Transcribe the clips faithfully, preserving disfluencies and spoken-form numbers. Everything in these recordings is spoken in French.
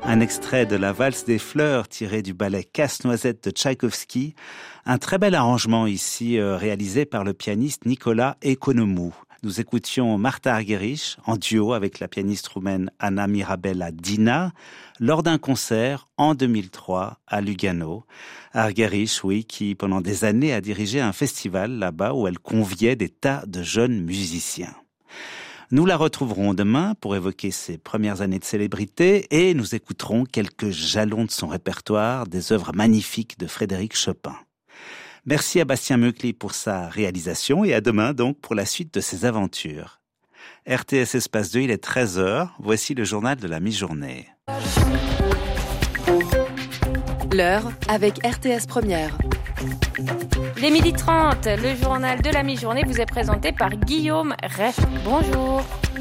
Un extrait de la valse des fleurs tiré du ballet Casse-Noisette de Tchaïkovski. Un très bel arrangement ici euh, réalisé par le pianiste Nicolas Economou. Nous écoutions Martha Argerich en duo avec la pianiste roumaine Anna Mirabella Dina lors d'un concert en deux mille trois à Lugano. Argerich, oui, qui pendant des années a dirigé un festival là-bas où elle conviait des tas de jeunes musiciens. Nous la retrouverons demain pour évoquer ses premières années de célébrité et nous écouterons quelques jalons de son répertoire, des œuvres magnifiques de Frédéric Chopin. Merci à Bastien Meukli pour sa réalisation et à demain donc pour la suite de ses aventures. R T S Espace deux, il est treize heures. Voici le journal de la mi-journée. L'heure avec R T S Première. Les midi trente, le journal de la mi-journée vous est présenté par Guillaume Reff. Bonjour.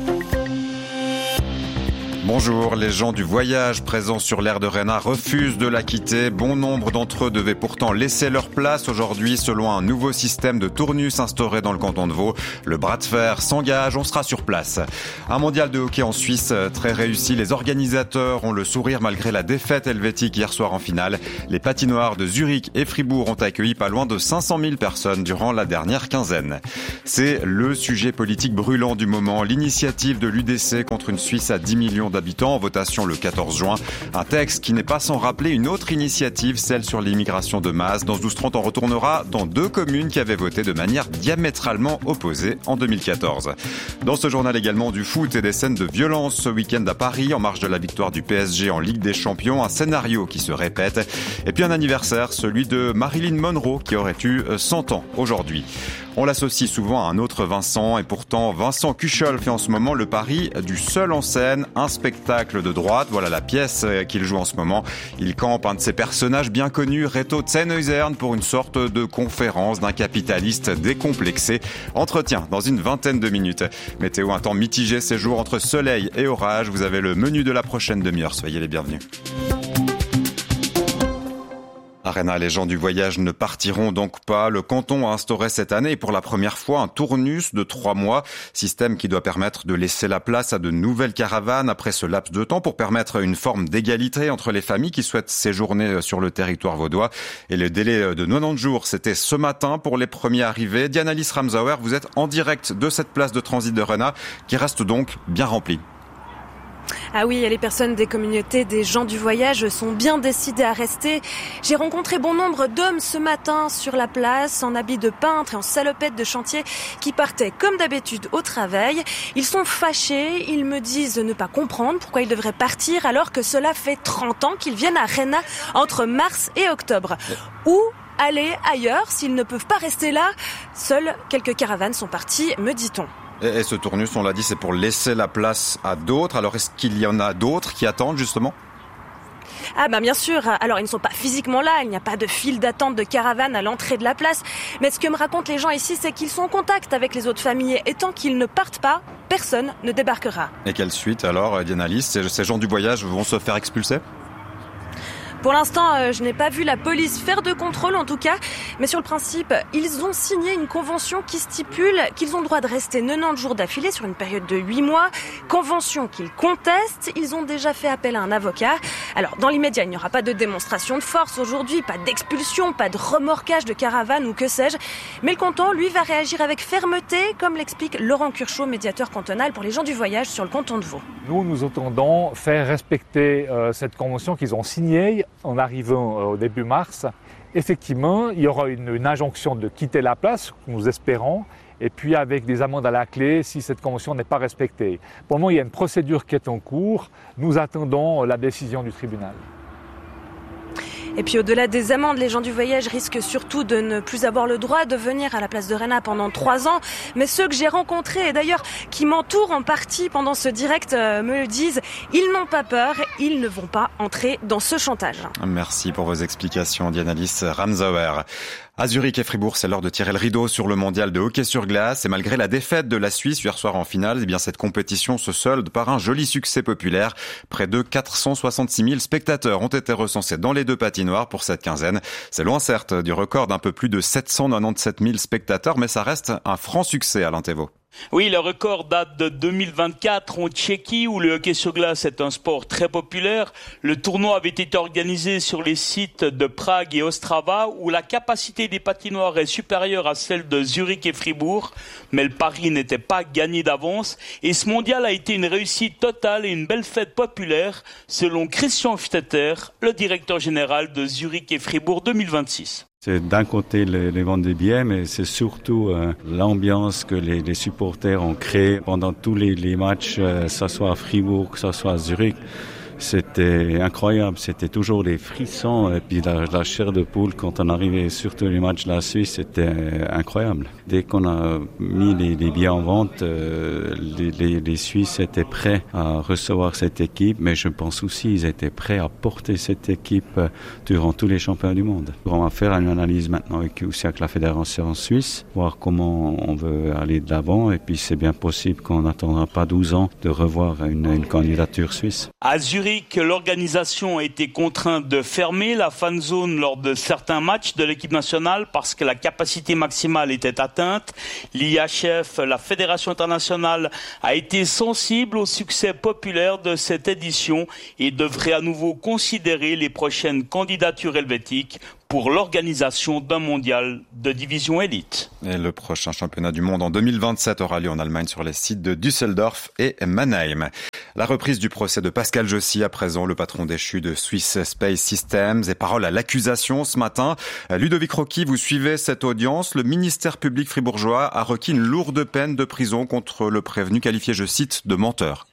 Bonjour, les gens du voyage présents sur l'aire de Rhénat refusent de la quitter. Bon nombre d'entre eux devaient pourtant laisser leur place aujourd'hui selon un nouveau système de tournus instauré dans le canton de Vaud. Le bras de fer s'engage, on sera sur place. Un mondial de hockey en Suisse très réussi. Les organisateurs ont le sourire malgré la défaite helvétique hier soir en finale. Les patinoires de Zurich et Fribourg ont accueilli pas loin de cinq cent mille personnes durant la dernière quinzaine. C'est le sujet politique brûlant du moment. L'initiative de l'U D C contre une Suisse à dix millions d'habitants en votation le quatorze juin. Un texte qui n'est pas sans rappeler une autre initiative, celle sur l'immigration de masse. Dans ce douze trente, on retournera dans deux communes qui avaient voté de manière diamétralement opposée en deux mille quatorze. Dans ce journal également du foot et des scènes de violence ce week-end à Paris en marge de la victoire du P S G en Ligue des Champions. Un scénario qui se répète. Et puis un anniversaire, celui de Marilyn Monroe qui aurait eu cent ans aujourd'hui. On l'associe souvent à un autre Vincent et pourtant Vincent Kuchel fait en ce moment le pari du seul en scène, un spectacle de droite. Voilà la pièce qu'il joue en ce moment. Il campe un de ses personnages bien connus, Reto Zellneusern, pour une sorte de conférence d'un capitaliste décomplexé. Entretien dans une vingtaine de minutes. Météo, un temps mitigé ces jours entre soleil et orage. Vous avez le menu de la prochaine demi-heure. Soyez les bienvenus. À Rhénat, les gens du voyage ne partiront donc pas. Le canton a instauré cette année et pour la première fois un tournus de trois mois. Système qui doit permettre de laisser la place à de nouvelles caravanes après ce laps de temps pour permettre une forme d'égalité entre les familles qui souhaitent séjourner sur le territoire vaudois. Et le délai de quatre-vingt-dix jours, c'était ce matin pour les premiers arrivés. Diana-Lys Ramsauer, vous êtes en direct de cette place de transit de Rhénat qui reste donc bien remplie. Ah oui, les personnes des communautés des gens du voyage sont bien décidées à rester. J'ai rencontré bon nombre d'hommes ce matin sur la place, en habits de peintre et en salopette de chantier, qui partaient comme d'habitude au travail. Ils sont fâchés, ils me disent ne pas comprendre pourquoi ils devraient partir alors que cela fait trente ans qu'ils viennent à Rhénat entre mars et octobre. Ou aller ailleurs s'ils ne peuvent pas rester là. Seules quelques caravanes sont parties, me dit-on. Et ce tournus, on l'a dit, c'est pour laisser la place à d'autres. Alors, est-ce qu'il y en a d'autres qui attendent, justement ? Ah bah bien sûr, alors ils ne sont pas physiquement là, il n'y a pas de file d'attente de caravane à l'entrée de la place. Mais ce que me racontent les gens ici, c'est qu'ils sont en contact avec les autres familles. Et tant qu'ils ne partent pas, personne ne débarquera. Et quelle suite alors, Diana-Lys ? Ces gens du voyage vont se faire expulser ? Pour l'instant, euh, je n'ai pas vu la police faire de contrôle en tout cas, mais sur le principe, ils ont signé une convention qui stipule qu'ils ont le droit de rester quatre-vingt-dix jours d'affilée sur une période de huit mois, convention qu'ils contestent, ils ont déjà fait appel à un avocat. Alors dans l'immédiat, il n'y aura pas de démonstration de force aujourd'hui, pas d'expulsion, pas de remorquage de caravane ou que sais-je, mais le canton, lui, va réagir avec fermeté, comme l'explique Laurent Curchot, médiateur cantonal pour les gens du voyage sur le canton de Vaud. Nous, nous entendons faire respecter euh, cette convention qu'ils ont signée en arrivant euh, au début mars. Effectivement, il y aura une, une injonction de quitter la place, nous espérons, et puis avec des amendes à la clé si cette convention n'est pas respectée. Pour le moment, il y a une procédure qui est en cours. Nous attendons la décision du tribunal. Et puis au-delà des amendes, les gens du voyage risquent surtout de ne plus avoir le droit de venir à la place de Rhénat pendant trois ans. Mais ceux que j'ai rencontrés et d'ailleurs qui m'entourent en partie pendant ce direct euh, me le disent, ils n'ont pas peur, ils ne vont pas entrer dans ce chantage. Merci pour vos explications, Diana-Lys Ramsauer. À Zurich et Fribourg, c'est l'heure de tirer le rideau sur le mondial de hockey sur glace. Et malgré la défaite de la Suisse hier soir en finale, eh bien cette compétition se solde par un joli succès populaire. Près de quatre cent soixante-six mille spectateurs ont été recensés dans les deux patinoires pour cette quinzaine. C'est loin certes du record d'un peu plus de sept cent quatre-vingt-dix-sept mille spectateurs, mais ça reste un franc succès à Alain Thévault. Oui, le record date de deux mille vingt-quatre en Tchéquie où le hockey sur glace est un sport très populaire. Le tournoi avait été organisé sur les sites de Prague et Ostrava où la capacité des patinoires est supérieure à celle de Zurich et Fribourg. Mais le pari n'était pas gagné d'avance et ce mondial a été une réussite totale et une belle fête populaire selon Christian Stetter, le directeur général de Zurich et Fribourg deux mille vingt-six. C'est d'un côté les, les ventes des billets, mais c'est surtout euh, l'ambiance que les, les supporters ont créée pendant tous les, les matchs, euh, que ce soit à Fribourg, que ce soit à Zurich. C'était incroyable, c'était toujours des frissons et puis la, la chair de poule quand on arrivait, surtout les matchs de la Suisse, c'était incroyable. Dès qu'on a mis les, les billets en vente, euh, les, les, les Suisses étaient prêts à recevoir cette équipe, mais je pense aussi qu'ils étaient prêts à porter cette équipe durant tous les championnats du monde. On va faire une analyse maintenant avec, aussi avec la fédération suisse, voir comment on veut aller de l'avant et puis c'est bien possible qu'on n'attendra pas douze ans de revoir une, une candidature suisse. À Zurich, l'organisation a été contrainte de fermer la fan zone lors de certains matchs de l'équipe nationale parce que la capacité maximale était atteinte. L'I H F, la Fédération internationale, a été sensible au succès populaire de cette édition et devrait à nouveau considérer les prochaines candidatures helvétiques pour l'organisation d'un mondial de division élite. Et le prochain championnat du monde en deux mille vingt-sept aura lieu en Allemagne sur les sites de Düsseldorf et Mannheim. La reprise du procès de Pascal Jossy, à présent le patron déchu de Swiss Space Systems, et parole à l'accusation ce matin. Ludovic Rocky, vous suivez cette audience. Le ministère public fribourgeois a requis une lourde peine de prison contre le prévenu qualifié, je cite, de menteur.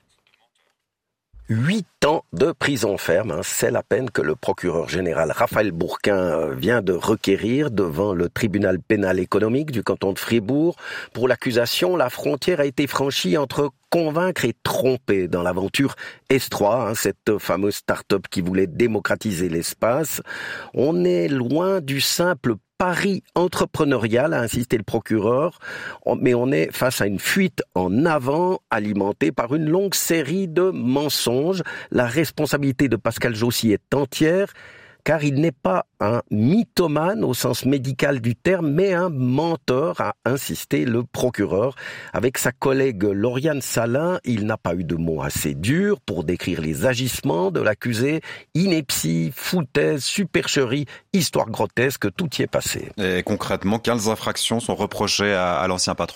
Huit ans de prison ferme, hein, c'est la peine que le procureur général Raphaël Bourquin vient de requérir devant le tribunal pénal économique du canton de Fribourg. Pour l'accusation, la frontière a été franchie entre convaincre et tromper dans l'aventure S trois, hein, cette fameuse start-up qui voulait démocratiser l'espace. On est loin du simple pari entrepreneurial, a insisté le procureur, mais on est face à une fuite en avant alimentée par une longue série de mensonges. La responsabilité de Pascal Jossy est entière, car il n'est pas un mythomane au sens médical du terme, mais un menteur, a insisté le procureur. Avec sa collègue Lauriane Salin, il n'a pas eu de mots assez durs pour décrire les agissements de l'accusé. Ineptie, foutaise, supercherie, histoire grotesque, tout y est passé. Et concrètement, quelles infractions sont reprochées à, à l'ancien patron ?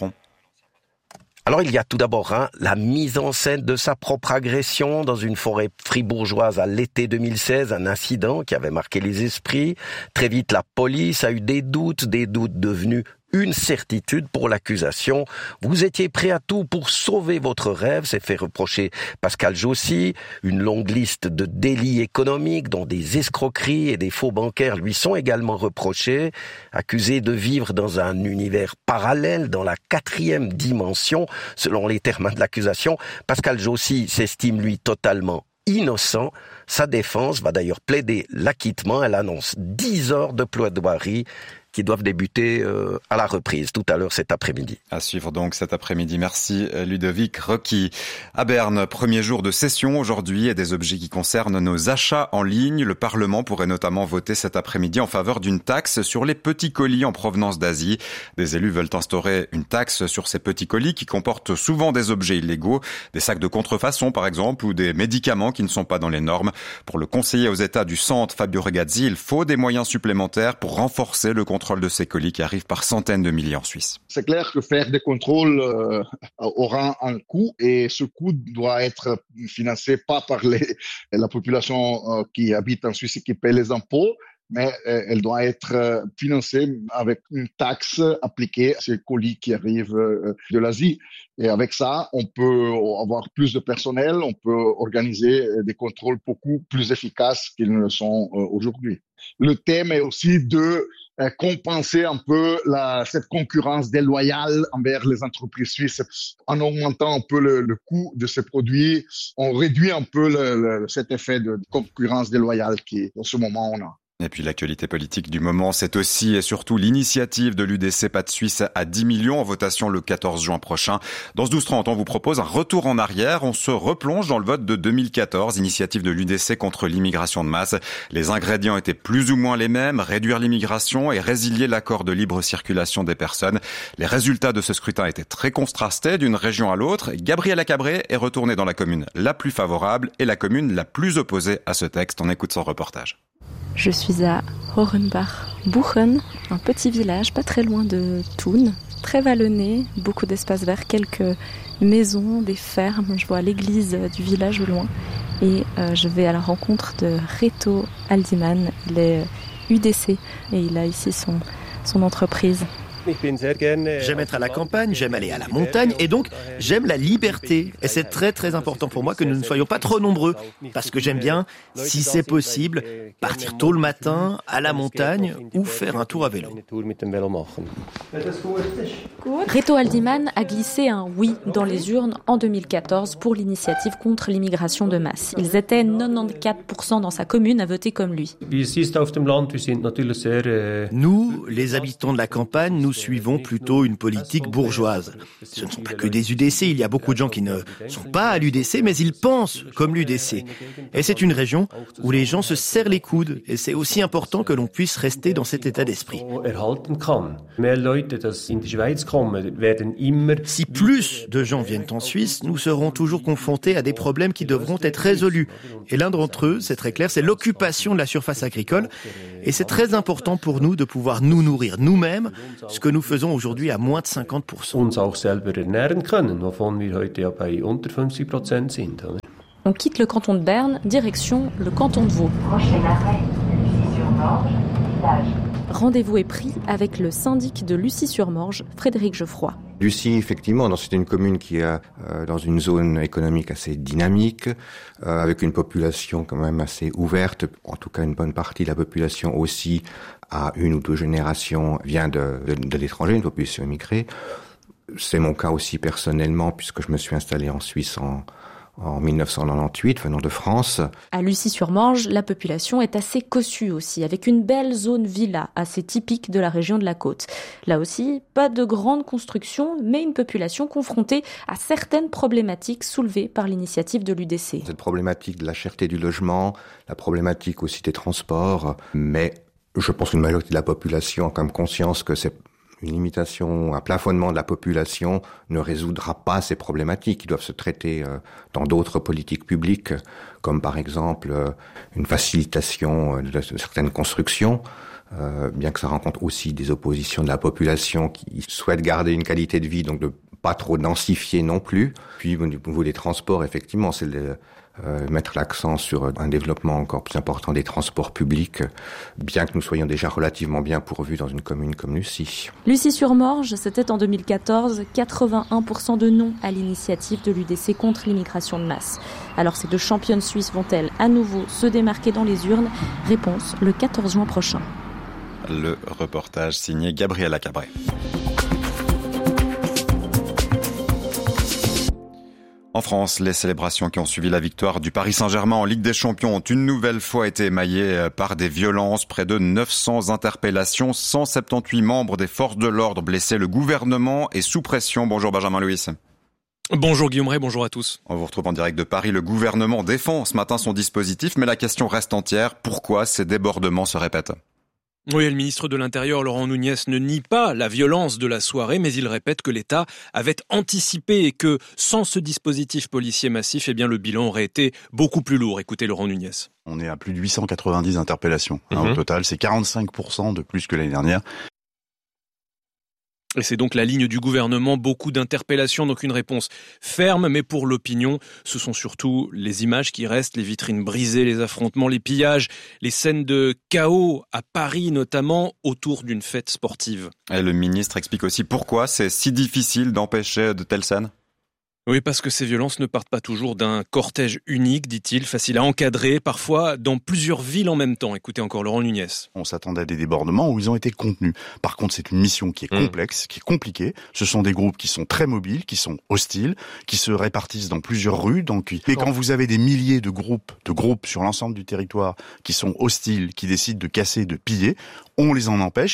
Alors il y a tout d'abord hein, la mise en scène de sa propre agression dans une forêt fribourgeoise à l'été deux mille seize, un incident qui avait marqué les esprits. Très vite, la police a eu des doutes, des doutes devenus une certitude pour l'accusation. Vous étiez prêt à tout pour sauver votre rêve, s'est fait reprocher Pascal Jossy. Une longue liste de délits économiques, dont des escroqueries et des faux bancaires, lui sont également reprochés. Accusé de vivre dans un univers parallèle, dans la quatrième dimension, selon les termes de l'accusation, Pascal Jossy s'estime, lui, totalement innocent. Sa défense va d'ailleurs plaider l'acquittement. Elle annonce dix heures de plaidoirie qui doivent débuter euh, à la reprise tout à l'heure cet après-midi. À suivre donc cet après-midi. Merci Ludovic Rocky. À Berne, premier jour de session aujourd'hui et des objets qui concernent nos achats en ligne. Le Parlement pourrait notamment voter cet après-midi en faveur d'une taxe sur les petits colis en provenance d'Asie. Des élus veulent instaurer une taxe sur ces petits colis qui comportent souvent des objets illégaux, des sacs de contrefaçon par exemple, ou des médicaments qui ne sont pas dans les normes. Pour le conseiller aux États du Centre, Fabio Regazzi, il faut des moyens supplémentaires pour renforcer le contrôle de ces colis qui arrivent par centaines de milliers en Suisse. C'est clair que faire des contrôles euh, aura un coût et ce coût doit être financé pas par les, la population euh, qui habite en Suisse et qui paie les impôts, mais euh, elle doit être euh, financée avec une taxe appliquée à ces colis qui arrivent euh, de l'Asie. Et avec ça, on peut avoir plus de personnel, on peut organiser des contrôles beaucoup plus efficaces qu'ils ne le sont euh, aujourd'hui. Le thème est aussi de euh, compenser un peu la, cette concurrence déloyale envers les entreprises suisses. En augmentant un peu le, le coût de ces produits, on réduit un peu le, le, cet effet de concurrence déloyale qui, en ce moment, on a. Et puis l'actualité politique du moment, c'est aussi et surtout l'initiative de l'U D C Pas de Suisse à dix millions en votation le quatorze juin prochain. Dans ce douze trente, on vous propose un retour en arrière. On se replonge dans le vote de deux mille quatorze, initiative de l'U D C contre l'immigration de masse. Les ingrédients étaient plus ou moins les mêmes, réduire l'immigration et résilier l'accord de libre circulation des personnes. Les résultats de ce scrutin étaient très contrastés d'une région à l'autre. Gabriela Cabré est retournée dans la commune la plus favorable et la commune la plus opposée à ce texte. On écoute son reportage. Je suis à Horenbach-Buchen, un petit village pas très loin de Thun, très vallonné, beaucoup d'espaces verts, quelques maisons, des fermes. Je vois l'église du village au loin et euh, je vais à la rencontre de Reto Aldiman. Il est U D C et il a ici son, son entreprise. J'aime être à la campagne, j'aime aller à la montagne et donc j'aime la liberté. Et c'est très très important pour moi que nous ne soyons pas trop nombreux parce que j'aime bien, si c'est possible, partir tôt le matin à la montagne ou faire un tour à vélo. Reto Aldiman a glissé un oui dans les urnes en deux mille quatorze pour l'initiative contre l'immigration de masse. Ils étaient quatre-vingt-quatorze pour cent dans sa commune à voter comme lui. Nous, les habitants de la campagne, nous suivons plutôt une politique bourgeoise. Ce ne sont pas que des U D C, il y a beaucoup de gens qui ne sont pas à l'U D C, mais ils pensent comme l'U D C. Et c'est une région où les gens se serrent les coudes, et c'est aussi important que l'on puisse rester dans cet état d'esprit. Si plus de gens viennent en Suisse, nous serons toujours confrontés à des problèmes qui devront être résolus. Et l'un d'entre eux, c'est très clair, c'est l'occupation de la surface agricole. Et c'est très important pour nous de pouvoir nous nourrir nous-mêmes, ce que nous faisons aujourd'hui à moins de cinquante pour cent. On quitte le canton de Berne, direction le canton de Vaud. Prochain arrêt, Lucie-sur-Morge, village. Rendez-vous est pris avec le syndic de Lucie-sur-Morge, Frédéric Geoffroy. Lucie, effectivement, c'est une commune qui est euh, dans une zone économique assez dynamique, euh, avec une population quand même assez ouverte. En tout cas, une bonne partie de la population aussi, à une ou deux générations, vient de, de, de l'étranger, une population immigrée. C'est mon cas aussi personnellement, puisque je me suis installé en Suisse en en dix-neuf cent quatre-vingt-dix-huit, venant de France. À Lucie-sur-Morge, la population est assez cossue aussi, avec une belle zone villa, assez typique de la région de la Côte. Là aussi, pas de grandes constructions, mais une population confrontée à certaines problématiques soulevées par l'initiative de l'U D C. Cette problématique de la cherté du logement, la problématique aussi des transports, mais je pense qu'une majorité de la population a quand même conscience que c'est une limitation, un plafonnement de la population ne résoudra pas ces problématiques qui doivent se traiter euh, dans d'autres politiques publiques, comme par exemple euh, une facilitation de, de certaines constructions, euh, bien que ça rencontre aussi des oppositions de la population qui souhaite garder une qualité de vie, donc de pas trop densifier non plus. Puis au niveau des transports, effectivement, c'est le, euh, mettre l'accent sur un développement encore plus important des transports publics, bien que nous soyons déjà relativement bien pourvus dans une commune comme Lucie. Lucie-sur-Morge, c'était en deux mille quatorze, quatre-vingt-un pour cent de non à l'initiative de l'U D C contre l'immigration de masse. Alors ces deux championnes suisses vont-elles à nouveau se démarquer dans les urnes ? Réponse le quatorze juin prochain. Le reportage signé Gabriela Cabré. En France, les célébrations qui ont suivi la victoire du Paris Saint-Germain en Ligue des Champions ont une nouvelle fois été émaillées par des violences. Près de neuf cents interpellations, cent soixante-dix-huit membres des forces de l'ordre blessés. Le gouvernement est sous pression. Bonjour Benjamin Louis. Bonjour Guillaume Ray, bonjour à tous. On vous retrouve en direct de Paris. Le gouvernement défend ce matin son dispositif, mais la question reste entière. Pourquoi ces débordements se répètent ? Oui, le ministre de l'Intérieur, Laurent Nunez, ne nie pas la violence de la soirée, mais il répète que l'État avait anticipé et que sans ce dispositif policier massif, eh bien, le bilan aurait été beaucoup plus lourd. Écoutez Laurent Nunez. On est à plus de huit cent quatre-vingt-dix interpellations hein, mmh. au total. C'est quarante-cinq pour cent de plus que l'année dernière. Et c'est donc la ligne du gouvernement, beaucoup d'interpellations, donc une réponse ferme, mais pour l'opinion, ce sont surtout les images qui restent, les vitrines brisées, les affrontements, les pillages, les scènes de chaos à Paris notamment, autour d'une fête sportive. Et le ministre explique aussi pourquoi c'est si difficile d'empêcher de telles scènes. Oui, parce que ces violences ne partent pas toujours d'un cortège unique, dit-il, facile à encadrer, parfois dans plusieurs villes en même temps. Écoutez encore Laurent Nunez. On s'attendait à des débordements où ils ont été contenus. Par contre, c'est une mission qui est complexe, mmh. qui est compliquée. Ce sont des groupes qui sont très mobiles, qui sont hostiles, qui se répartissent dans plusieurs rues. Donc, et quand vous avez des milliers de groupes, de groupes sur l'ensemble du territoire qui sont hostiles, qui décident de casser, de piller, on les en empêche.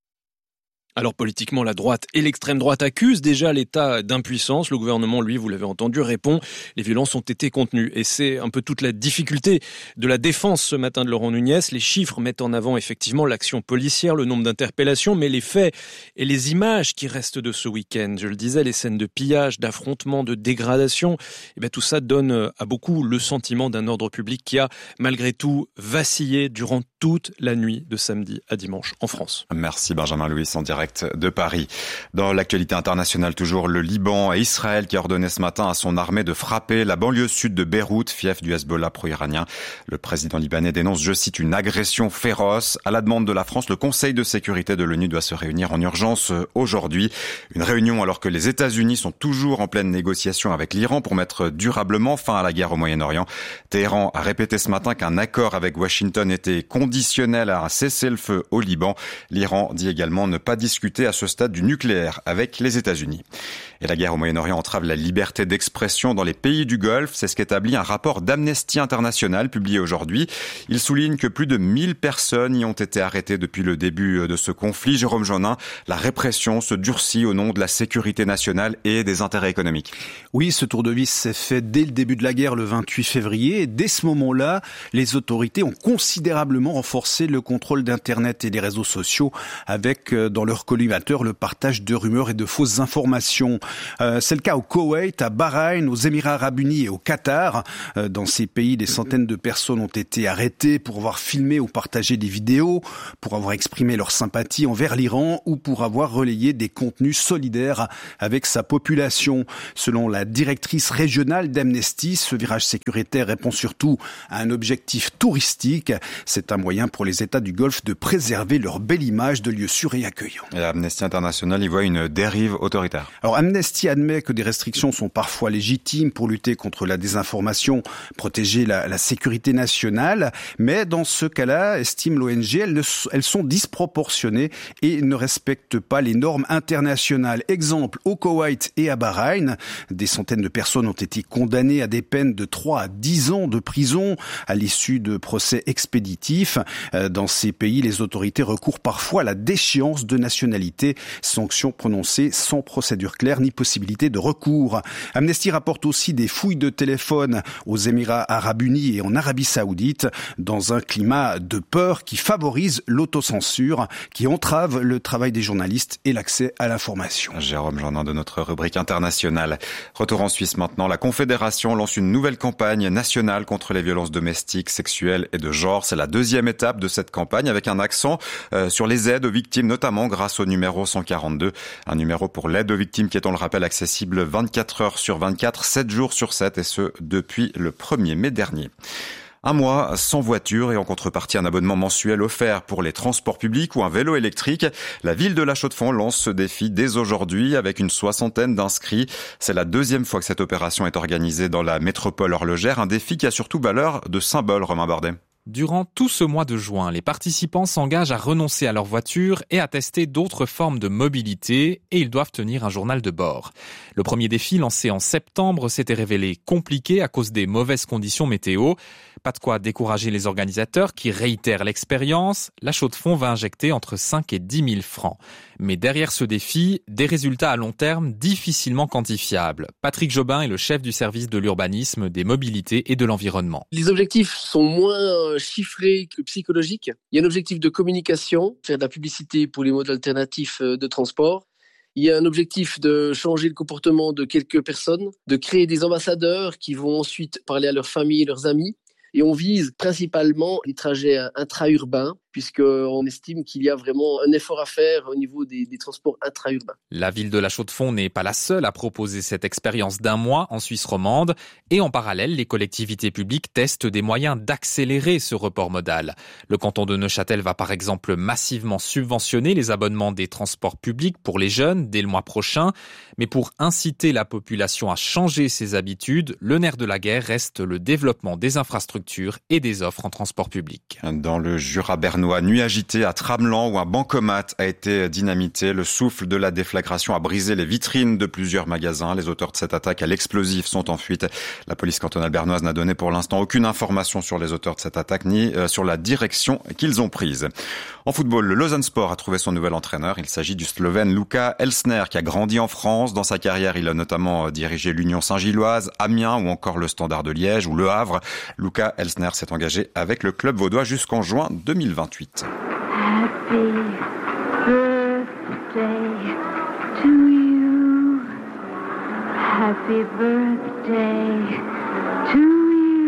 Alors politiquement, la droite et l'extrême droite accusent déjà l'État d'impuissance. Le gouvernement, lui, vous l'avez entendu, répond « Les violences ont été contenues ». Et c'est un peu toute la difficulté de la défense ce matin de Laurent Nunez. Les chiffres mettent en avant effectivement l'action policière, le nombre d'interpellations, mais les faits et les images qui restent de ce week-end, je le disais, les scènes de pillage, d'affrontement, de dégradation, eh bien tout ça donne à beaucoup le sentiment d'un ordre public qui a malgré tout vacillé durant toute la nuit de samedi à dimanche en France. Merci Benjamin Louis en direct de Paris. Dans l'actualité internationale toujours, le Liban et Israël qui a ordonné ce matin à son armée de frapper la banlieue sud de Beyrouth, fief du Hezbollah pro-iranien. Le président libanais dénonce, je cite, une agression féroce. À la demande de la France, le Conseil de sécurité de l'ONU doit se réunir en urgence aujourd'hui. Une réunion alors que les États-Unis sont toujours en pleine négociation avec l'Iran pour mettre durablement fin à la guerre au Moyen-Orient. Téhéran a répété ce matin qu'un accord avec Washington était conditionnel à un cessez-le-feu au Liban. L'Iran dit également ne pas discuter à ce stade du nucléaire avec les États-Unis. Et la guerre au Moyen-Orient entrave la liberté d'expression dans les pays du Golfe. C'est ce qu'établit un rapport d'Amnesty International publié aujourd'hui. Il souligne que plus de mille personnes y ont été arrêtées depuis le début de ce conflit. Jérôme Jonin, la répression se durcit au nom de la sécurité nationale et des intérêts économiques. Oui, ce tour de vis s'est fait dès le début de la guerre le vingt-huit février. Et dès ce moment-là, les autorités ont considérablement renforcé le contrôle d'Internet et des réseaux sociaux avec, dans leur collimateur, le partage de rumeurs et de fausses informations. Euh, c'est le cas au Koweït, à Bahreïn, aux Émirats Arabes Unis et au Qatar. Euh, dans ces pays, des centaines de personnes ont été arrêtées pour avoir filmé ou partagé des vidéos, pour avoir exprimé leur sympathie envers l'Iran ou pour avoir relayé des contenus solidaires avec sa population. Selon la directrice régionale d'Amnesty, ce virage sécuritaire répond surtout à un objectif touristique. C'est un moyen pour les États du Golfe de préserver leur belle image de lieu sûr et accueillant. Et Amnesty International y voit une dérive autoritaire. Alors Amnesty admet que des restrictions sont parfois légitimes pour lutter contre la désinformation, protéger la, la sécurité nationale, mais dans ce cas-là, estime l'O N G, elles, ne, elles sont disproportionnées et ne respectent pas les normes internationales. Exemple, au Koweït et à Bahreïn, des centaines de personnes ont été condamnées à des peines de trois à dix ans de prison à l'issue de procès expéditifs. Dans ces pays, les autorités recourent parfois à la déchéance de nationalité, sanctions prononcées sans procédure claire ni possibilité de recours. Amnesty rapporte aussi des fouilles de téléphone aux Émirats Arabes Unis et en Arabie Saoudite dans un climat de peur qui favorise l'autocensure, qui entrave le travail des journalistes et l'accès à l'information. Jérôme Jonin de notre rubrique internationale. Retour en Suisse maintenant. La Confédération lance une nouvelle campagne nationale contre les violences domestiques, sexuelles et de genre. C'est la deuxième étape de cette campagne avec un accent euh, sur les aides aux victimes, notamment grâce au numéro cent quarante-deux. Un numéro pour l'aide aux victimes qui est, on le rappelle, accessible vingt-quatre heures sur vingt-quatre, sept jours sur sept et ce depuis le premier mai dernier. Un mois sans voiture et en contrepartie un abonnement mensuel offert pour les transports publics ou un vélo électrique. La ville de La Chaux-de-Fonds lance ce défi dès aujourd'hui avec une soixantaine d'inscrits. C'est la deuxième fois que cette opération est organisée dans la métropole horlogère. Un défi qui a surtout valeur de symbole, Romain Bordet. Durant tout ce mois de juin, les participants s'engagent à renoncer à leur voiture et à tester d'autres formes de mobilité et ils doivent tenir un journal de bord. Le premier défi lancé en septembre s'était révélé compliqué à cause des mauvaises conditions météo. Pas de quoi décourager les organisateurs qui réitèrent l'expérience. La Chaux-de-Fonds va injecter entre cinq et dix mille francs. Mais derrière ce défi, des résultats à long terme difficilement quantifiables. Patrick Jobin est le chef du service de l'urbanisme, des mobilités et de l'environnement. Les objectifs sont moins chiffrés que psychologiques. Il y a un objectif de communication, faire de la publicité pour les modes alternatifs de transport. Il y a un objectif de changer le comportement de quelques personnes, de créer des ambassadeurs qui vont ensuite parler à leurs familles et leurs amis. Et on vise principalement les trajets intra-urbains puisqu'on estime qu'il y a vraiment un effort à faire au niveau des, des transports intra-urbains. La ville de La Chaux-de-Fonds n'est pas la seule à proposer cette expérience d'un mois en Suisse romande. Et en parallèle, les collectivités publiques testent des moyens d'accélérer ce report modal. Le canton de Neuchâtel va par exemple massivement subventionner les abonnements des transports publics pour les jeunes dès le mois prochain. Mais pour inciter la population à changer ses habitudes, le nerf de la guerre reste le développement des infrastructures et des offres en transport public. Dans le Jura bernois, nuit agitée à Tramelan où un bancomat a été dynamité. Le souffle de la déflagration a brisé les vitrines de plusieurs magasins. Les auteurs de cette attaque à l'explosif sont en fuite. La police cantonale bernoise n'a donné pour l'instant aucune information sur les auteurs de cette attaque ni sur la direction qu'ils ont prise. En football, le Lausanne Sport a trouvé son nouvel entraîneur. Il s'agit du Slovène Luka Elsner qui a grandi en France. Dans sa carrière, il a notamment dirigé l'Union Saint-Gilloise, Amiens ou encore le Standard de Liège ou Le Havre. Luka Elsner s'est engagé avec le club vaudois jusqu'en juin deux mille vingt-huit. Happy birthday to you. Happy birthday to you.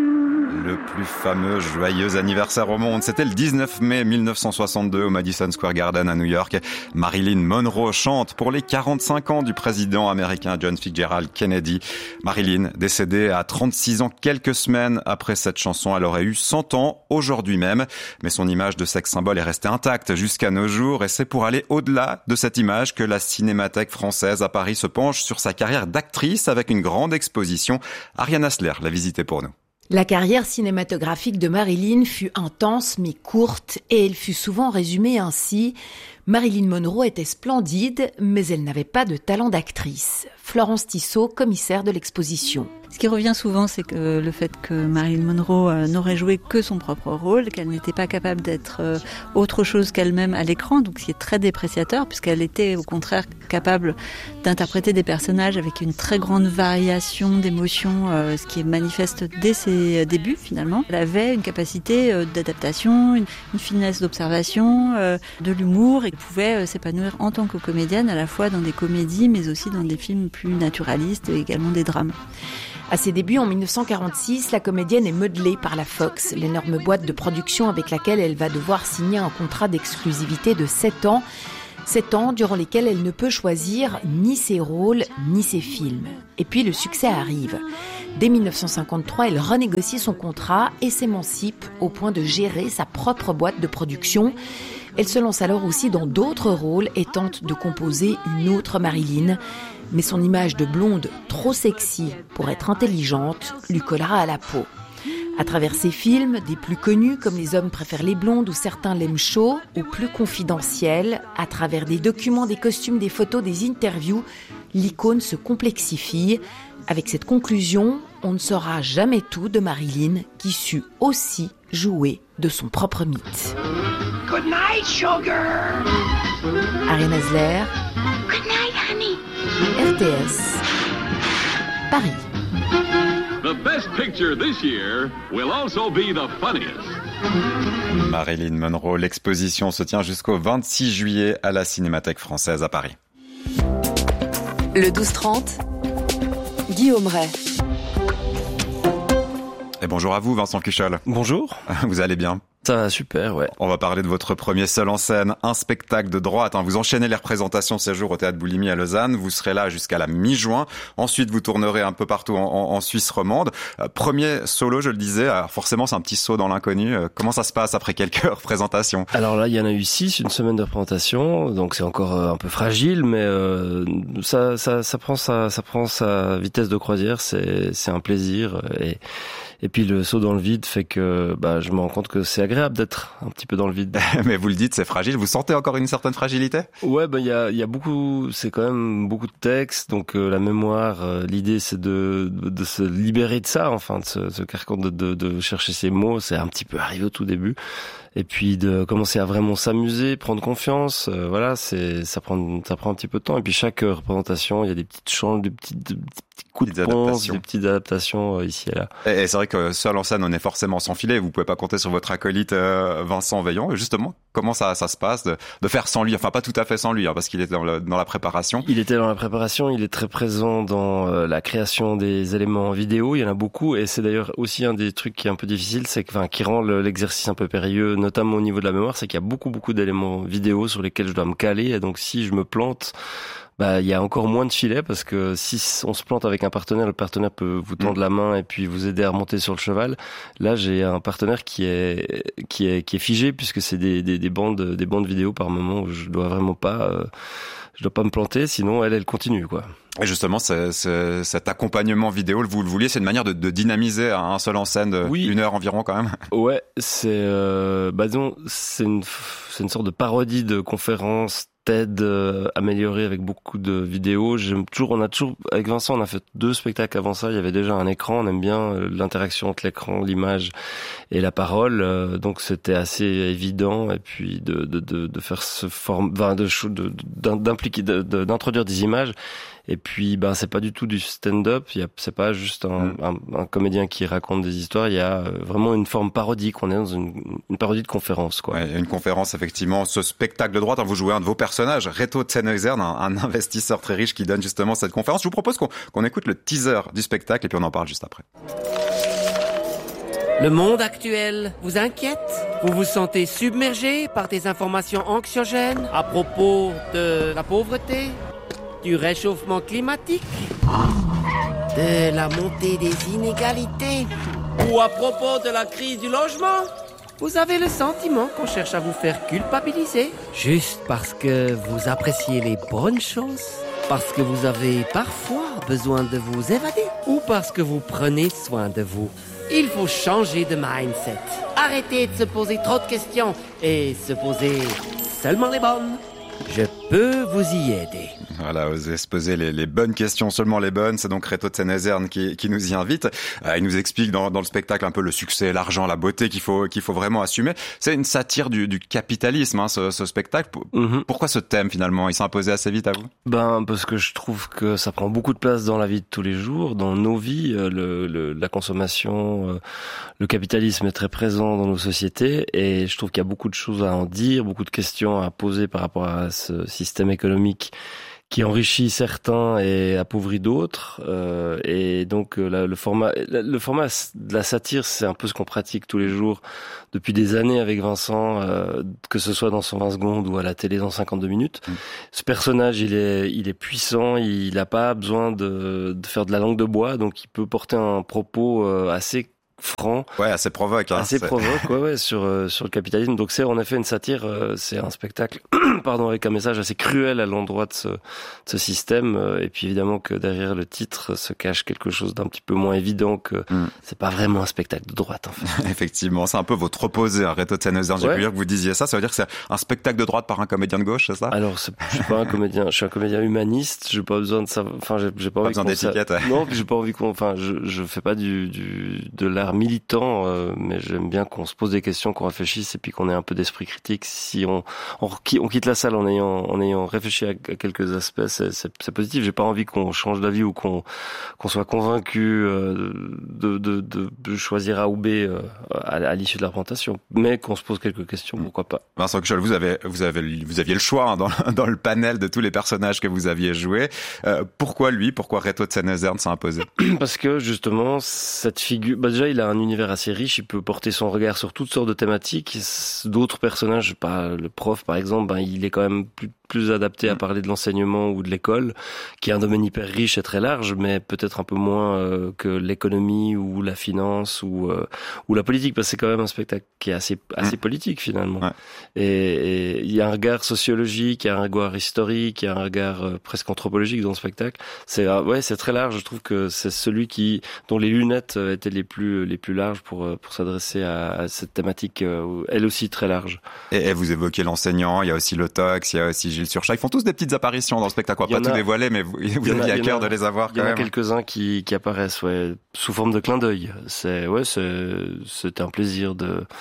Le plus fameux joyeux anniversaire au monde, c'était le dix-neuf mai mille neuf cent soixante-deux au Madison Square Garden à New York. Marilyn Monroe chante pour les quarante-cinq ans du président américain John Fitzgerald Kennedy. Marilyn, décédée à trente-six ans quelques semaines après cette chanson, elle aurait eu cent ans aujourd'hui même. Mais son image de sex symbole est restée intacte jusqu'à nos jours et c'est pour aller au-delà de cette image que la Cinémathèque française à Paris se penche sur sa carrière d'actrice avec une grande exposition. Ariane Asler l'a visitée pour nous. La carrière cinématographique de Marilyn fut intense mais courte et elle fut souvent résumée ainsi. Marilyn Monroe était splendide, mais elle n'avait pas de talent d'actrice. Florence Tissot, commissaire de l'exposition. Ce qui revient souvent, c'est que le fait que Marilyn Monroe euh, n'aurait joué que son propre rôle, qu'elle n'était pas capable d'être euh, autre chose qu'elle-même à l'écran, donc ce qui est très dépréciateur, puisqu'elle était au contraire capable d'interpréter des personnages avec une très grande variation d'émotions, euh, ce qui est manifeste dès ses débuts finalement. Elle avait une capacité euh, d'adaptation, une, une finesse d'observation, euh, de l'humour, et pouvait euh, s'épanouir en tant que comédienne, à la fois dans des comédies, mais aussi dans des films plus naturalistes et également des drames. À ses débuts, en dix-neuf cent quarante-six, la comédienne est modelée par la Fox, l'énorme boîte de production avec laquelle elle va devoir signer un contrat d'exclusivité de sept ans. sept ans durant lesquels elle ne peut choisir ni ses rôles, ni ses films. Et puis le succès arrive. Dès dix-neuf cent cinquante-trois, elle renégocie son contrat et s'émancipe au point de gérer sa propre boîte de production. Elle se lance alors aussi dans d'autres rôles et tente de composer une autre Marilyn. Mais son image de blonde trop sexy pour être intelligente lui collera à la peau. À travers ses films, des plus connus comme Les hommes préfèrent les blondes ou Certains l'aiment chaud, ou plus confidentiels, à travers des documents, des costumes, des photos, des interviews, l'icône se complexifie. Avec cette conclusion, on ne saura jamais tout de Marilyn, qui sut aussi jouer de son propre mythe. Good night, sugar. Ariane Asler. Good night, honey. R T S. Paris. The best picture this year will also be the funniest. Marilyn Monroe, l'exposition se tient jusqu'au vingt-six juillet à la Cinémathèque française à Paris. Le douze trente, Guillaume Ray. Et bonjour à vous, Vincent Cuchol. Bonjour. Vous allez bien ? Ça va super, ouais. On va parler de votre premier seul en scène, un spectacle de droite. Vous enchaînez les représentations ces jours au Théâtre Boulimie à Lausanne. Vous serez là jusqu'à la mi-juin. Ensuite, vous tournerez un peu partout en, en, en Suisse romande. Euh, premier solo, je le disais. Alors forcément, c'est un petit saut dans l'inconnu. Euh, comment ça se passe après quelques représentations ? Alors là, il y en a eu six, une semaine de représentation. Donc c'est encore euh, un peu fragile, mais euh, ça, ça, ça prend sa, ça prend sa vitesse de croisière. C'est, c'est un plaisir. Et Et puis le saut dans le vide fait que bah, je me rends compte que c'est agréable d'être un petit peu dans le vide. Mais vous le dites, c'est fragile. Vous sentez encore une certaine fragilité ? Ouais, bah il y a, y a beaucoup, c'est quand même beaucoup de textes. Donc euh, la mémoire, euh, l'idée c'est de, de, de se libérer de ça, enfin de se, se carcan de, de, de chercher ses mots. C'est un petit peu arrivé au tout début. Et puis de commencer à vraiment s'amuser, prendre confiance, euh, voilà, c'est ça prend ça prend un petit peu de temps. Et puis chaque représentation, il y a des petites changes, des petits, des petits petits coups de ponce, des petites adaptations euh, ici et là. Et, et c'est vrai que seul en scène, on est forcément sans filet. Vous pouvez pas compter sur votre acolyte euh, Vincent Veillon. Justement, comment ça, ça se passe de, de faire sans lui? Enfin, pas tout à fait sans lui, hein, parce qu'il était dans, le, dans la préparation. Il était dans la préparation. Il est très présent dans euh, la création des éléments vidéo. Il y en a beaucoup, et c'est d'ailleurs aussi un des trucs qui est un peu difficile, c'est que, enfin, qui rend le, l'exercice un peu périlleux, notamment au niveau de la mémoire, c'est qu'il y a beaucoup, beaucoup d'éléments vidéo sur lesquels je dois me caler. Et donc, si je me plante, bah, il y a encore moins de filets, parce que si on se plante avec un partenaire, le partenaire peut vous tendre mmh. la main et puis vous aider à remonter sur le cheval. Là, j'ai un partenaire qui est qui est qui est figé, puisque c'est des des, des bandes des bandes vidéo par moment où je dois vraiment pas euh, je dois pas me planter, sinon elle elle continue quoi. Et justement, c'est, c'est, cet accompagnement vidéo, vous le vouliez, c'est une manière de, de dynamiser un seul en scène de oui. une heure environ quand même. Ouais, c'est euh, bah disons, c'est une c'est une sorte de parodie de conférence TED euh, améliorée avec beaucoup de vidéos. J'aime toujours, on a toujours, avec Vincent, on a fait deux spectacles avant ça. Il y avait déjà un écran. On aime bien euh, l'interaction entre l'écran, l'image et la parole. Euh, donc c'était assez évident. Et puis de de de, de faire ce forme, enfin de, de d'impliquer, de, de, d'introduire des images. Et puis, ben, c'est pas du tout du stand-up. Il y a, c'est pas juste un, mmh. un, un comédien qui raconte des histoires. Il y a vraiment une forme parodique. On est dans une, une parodie de conférence, quoi. Ouais, une conférence, effectivement. Ce spectacle de droite, hein, vous jouez un de vos personnages, Reto Tsenhuizern, un, un investisseur très riche qui donne justement cette conférence. Je vous propose qu'on, qu'on écoute le teaser du spectacle et puis on en parle juste après. Le monde actuel vous inquiète? Vous vous sentez submergé par des informations anxiogènes à propos de la pauvreté? Du réchauffement climatique, de la montée des inégalités, ou à propos de la crise du logement? Vous avez le sentiment qu'on cherche à vous faire culpabiliser, juste parce que vous appréciez les bonnes choses, parce que vous avez parfois besoin de vous évader, ou parce que vous prenez soin de vous. Il faut changer de mindset. Arrêtez de se poser trop de questions et se poser seulement les bonnes. Je peux vous y aider. Voilà, osez se poser les, les bonnes questions, seulement les bonnes. C'est donc Reto Tsenhuizern qui, qui nous y invite. Euh, il nous explique dans, dans le spectacle un peu le succès, l'argent, la beauté qu'il faut, qu'il faut vraiment assumer. C'est une satire du, du capitalisme, hein, ce, ce spectacle. Mm-hmm. Pourquoi ce thème finalement? Il s'est imposé assez vite à vous? Ben, parce que je trouve que ça prend beaucoup de place dans la vie de tous les jours, dans nos vies. Le, le, la consommation, le capitalisme est très présent dans nos sociétés, et je trouve qu'il y a beaucoup de choses à en dire, beaucoup de questions à poser par rapport à ce système économique qui enrichit certains et appauvrit d'autres. Euh, et donc là, le format, le format de la satire, c'est un peu ce qu'on pratique tous les jours depuis des années avec Vincent, euh, que ce soit dans cent vingt secondes ou à la télé dans cinquante-deux minutes. Mmh. Ce personnage, il est, il est puissant, il n'a pas besoin de, de faire de la langue de bois, donc il peut porter un propos euh, assez franc, ouais, assez provoque, hein, assez c'est... provoque, ouais, ouais, sur euh, sur le capitalisme. Donc c'est en effet une satire, euh, c'est un spectacle, pardon, avec un message assez cruel à l'endroit de ce, de ce système. Euh, et puis évidemment que derrière le titre se cache quelque chose d'un petit peu moins évident, que mm. c'est pas vraiment un spectacle de droite. En fait. Effectivement, c'est un peu votre opposé, hein, Reto Tsenhuizern. J'ai ouais. pu dire que vous disiez ça. Ça veut dire que c'est un spectacle de droite par un comédien de gauche, c'est ça? Alors, c'est, je suis pas un comédien, je suis un comédien humaniste. J'ai pas besoin de ça. Enfin, j'ai, j'ai pas, pas envie besoin qu'on d'étiquette. Ça... Non, j'ai pas envie qu'on. Enfin, je je fais pas du du de l'art militant. Euh, mais j'aime bien qu'on se pose des questions, qu'on réfléchisse et puis qu'on ait un peu d'esprit critique. Si on, on, on quitte la salle en ayant, en ayant réfléchi à, à quelques aspects, c'est, c'est, c'est positif. J'ai pas envie qu'on change d'avis ou qu'on, qu'on soit convaincu euh, de, de, de, de choisir A ou B euh, à, à l'issue de la représentation, mais qu'on se pose quelques questions, pourquoi pas. Vincent Kuchel, vous avez, vous avez, vous aviez le choix hein, dans, dans le panel de tous les personnages que vous aviez joués. Euh, pourquoi lui? Pourquoi Reto Tsenhuizern s'est imposé? Parce que justement, cette figure, bah déjà, il a un univers assez riche. Il peut porter son regard sur toutes sortes de thématiques. D'autres personnages, pas le prof par exemple, ben il est quand même plus plus adapté à parler de l'enseignement ou de l'école, qui est un domaine hyper riche et très large, mais peut-être un peu moins euh, que l'économie ou la finance ou euh, ou la politique, parce que c'est quand même un spectacle qui est assez assez politique finalement. Ouais. Et il y a un regard sociologique, il y a un regard historique, il y a un regard euh, presque anthropologique dans le spectacle. C'est euh, ouais, c'est très large. Je trouve que c'est celui qui dont les lunettes étaient les plus les plus larges pour pour s'adresser à, à cette thématique, euh, elle aussi très large. Et, et vous évoquez l'enseignant, il y a aussi le Tox, il y a aussi Gilles Surchat. Ils font tous des petites apparitions dans le spectacle. On va pas tout dévoiler, mais vous, vous aviez à cœur de les avoir quand même. Il y en a quelques-uns qui, qui apparaissent, ouais, sous forme de clin d'œil. C'est, ouais, c'est, c'était un plaisir de,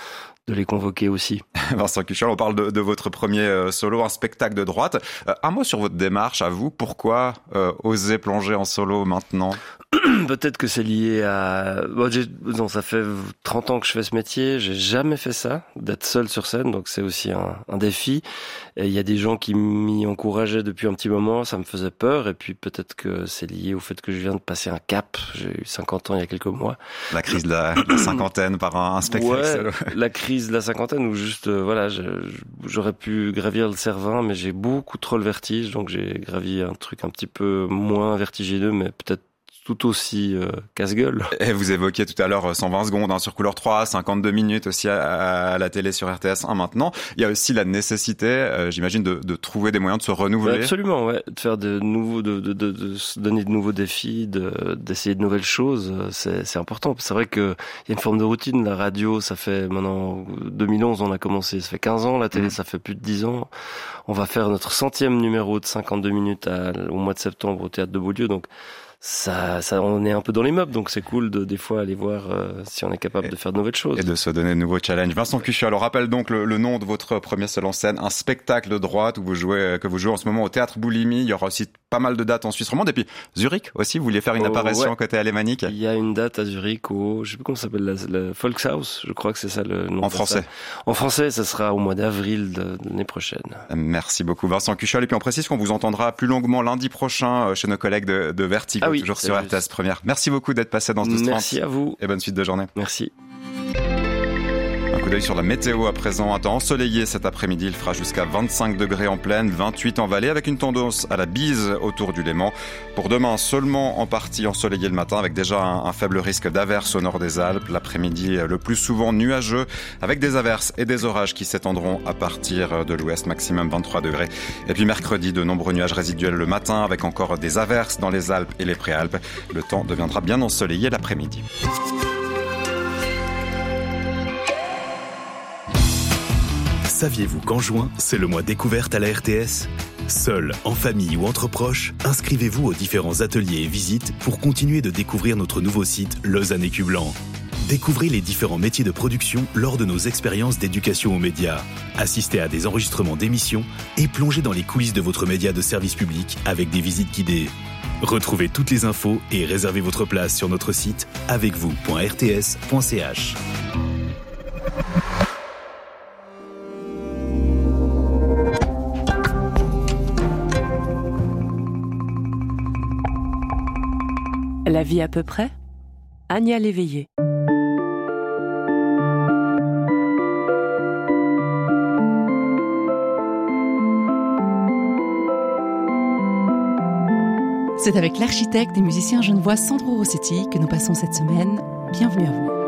de les convoquer aussi. Vincent Cuchal, on parle de, de votre premier euh, solo, un spectacle de droite. Euh, un mot sur votre démarche, à vous. Pourquoi euh, oser plonger en solo maintenant ? Peut-être que c'est lié à... Bon, j'ai... Non, ça fait trente ans que je fais ce métier, j'ai jamais fait ça, d'être seul sur scène, donc c'est aussi un, un défi. Et il y a des gens qui m'y encourageaient depuis un petit moment, ça me faisait peur, et puis peut-être que c'est lié au fait que je viens de passer un cap, j'ai eu cinquante ans il y a quelques mois. La crise de la, de la cinquantaine par un, un spectacle ouais, solo. La crise de la cinquantaine où juste, euh, voilà, je, j'aurais pu gravir le Cervin, mais j'ai beaucoup trop le vertige, donc j'ai gravi un truc un petit peu moins vertigineux, mais peut-être tout aussi euh, casse-gueule. Et vous évoquiez tout à l'heure cent vingt secondes hein, sur Couleur trois, cinquante-deux minutes aussi à, à la télé sur R T S un maintenant. Il y a aussi la nécessité, euh, j'imagine, de, de trouver des moyens de se renouveler. Absolument, ouais, de faire de nouveaux, de, de, de, de se donner de nouveaux défis, de, d'essayer de nouvelles choses. C'est, c'est important. C'est vrai que il y a une forme de routine. La radio, ça fait maintenant deux mille onze, on a commencé, ça fait quinze ans. La télé, mmh. ça fait plus de dix ans. On va faire notre centième numéro de cinquante-deux minutes à, au mois de septembre au Théâtre de Beaulieu, donc. Ça, ça, on est un peu dans les meubles, donc c'est cool de des fois aller voir euh, si on est capable et, de faire de nouvelles choses. Et de se donner de nouveaux challenges. Vincent Cuchal, on rappelle donc le, le nom de votre premier seul en scène, un spectacle de droite où vous jouez, que vous jouez en ce moment au Théâtre Boulimi. Il y aura aussi pas mal de dates en Suisse romande. Et puis Zurich aussi, vous vouliez faire une oh, apparition ouais. côté alémanique. Il y a une date à Zurich au, je sais plus comment ça s'appelle, la, la Volkshaus, je crois que c'est ça le nom. En français. Ça. En français, ça sera au mois d'avril de, de l'année prochaine. Merci beaucoup Vincent Cuchal. Et puis on précise qu'on vous entendra plus longuement lundi prochain chez nos collègues de, de Vertigo, ah oui, toujours sur R T S Première. Merci beaucoup d'être passé dans ce douze trente. Merci à vous. Et bonne suite de journée. Merci. Un coup d'œil sur la météo à présent. Un temps ensoleillé cet après-midi. Il fera jusqu'à vingt-cinq degrés en plaine, vingt-huit en vallée, avec une tendance à la bise autour du Léman. Pour demain, seulement en partie ensoleillé le matin, avec déjà un, un faible risque d'averses au nord des Alpes. L'après-midi, le plus souvent nuageux, avec des averses et des orages qui s'étendront à partir de l'ouest, maximum vingt-trois degrés. Et puis mercredi, de nombreux nuages résiduels le matin, avec encore des averses dans les Alpes et les Préalpes. Le temps deviendra bien ensoleillé l'après-midi. Saviez-vous qu'en juin, c'est le mois découverte à la R T S ? Seul, en famille ou entre proches, inscrivez-vous aux différents ateliers et visites pour continuer de découvrir notre nouveau site Lausanne Écu Blanc. Découvrez les différents métiers de production lors de nos expériences d'éducation aux médias. Assistez à des enregistrements d'émissions et plongez dans les coulisses de votre média de service public avec des visites guidées. Retrouvez toutes les infos et réservez votre place sur notre site avec vous point r t s point c h. La vie à peu près, Anya Léveillé. C'est avec l'architecte et musicien genevois Sandro Rossetti que nous passons cette semaine. Bienvenue à vous.